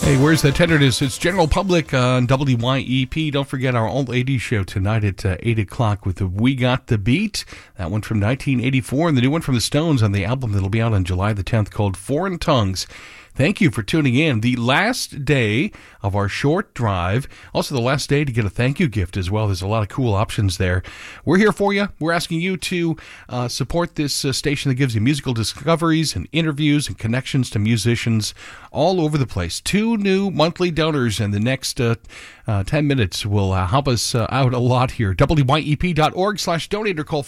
Hey, where's the tenderness? It's General Public on WYEP. Don't forget our Old 80s show tonight at 8 o'clock with the We Got the Beat. That one from 1984 and the new one from the Stones on the album that'll be out on July the 10th called Foreign Tongues. Thank you for tuning in. The last day of our short drive. Also the last day to get a thank you gift as well. There's a lot of cool options there. We're here for you. We're asking you to support this station that gives you musical discoveries and interviews and connections to musicians all over the place. 2 new monthly donors in the next 10 minutes will help us out a lot here. WYEP.org/donate or call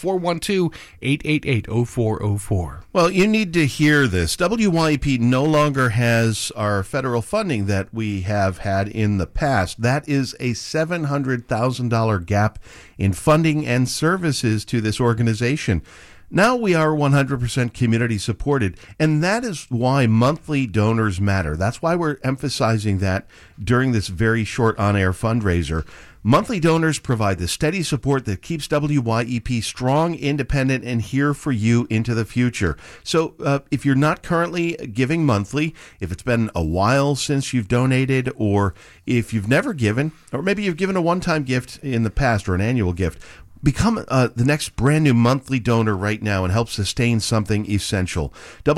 412-888-0404. Well, you need to hear this. WYEP no longer has our federal funding that we have had in the past. That is a $700,000 gap in funding and services to this organization. Now we are 100% community supported, and that is why monthly donors matter. That's why we're emphasizing that during this very short on-air fundraiser. Monthly donors provide the steady support that keeps WYEP strong, independent, and here for you into the future. So if you're not currently giving monthly, if it's been a while since you've donated, or if you've never given, or maybe you've given a one-time gift in the past or an annual gift, become the next brand new monthly donor right now and help sustain something essential.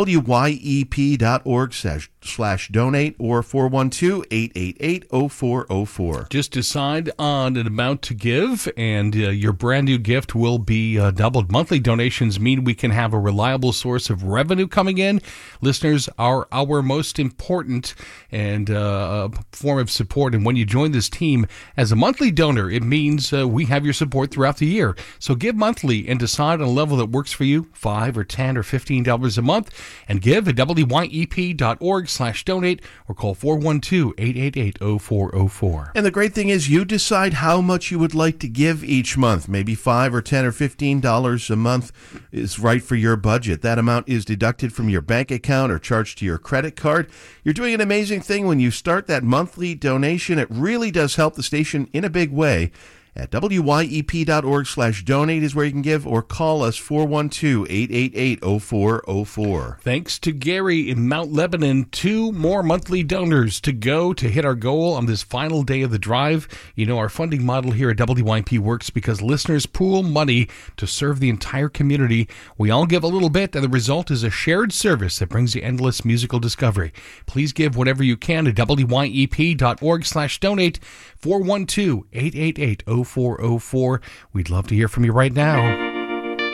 WYEP.org/donate or 412-888-0404. Just decide on an amount to give, and your brand new gift will be doubled. Monthly donations mean we can have a reliable source of revenue coming in. Listeners are our most important and form of support. And when you join this team as a monthly donor, it means we have your support throughout the year. So give monthly and decide on a level that works for you, $5 or $10 or $15 a month, and give at WYEP.org/donate or call 412-888-0404. And the great thing is you decide how much you would like to give each month. Maybe $5 or $10 or $15 a month is right for your budget. That amount is deducted from your bank account or charged to your credit card. You're doing an amazing thing when you start that monthly donation. It really does help the station in a big way. At WYEP.org/donate is where you can give, or call us 412-888-0404. Thanks to Gary in Mount Lebanon. 2 more monthly donors to go to hit our goal on this final day of the drive. You know, our funding model here at WYEP works because listeners pool money to serve the entire community. We all give a little bit, and the result is a shared service that brings you endless musical discovery. Please give whatever you can to WYEP.org/donate, 412-888-0404. We'd love to hear from you right now.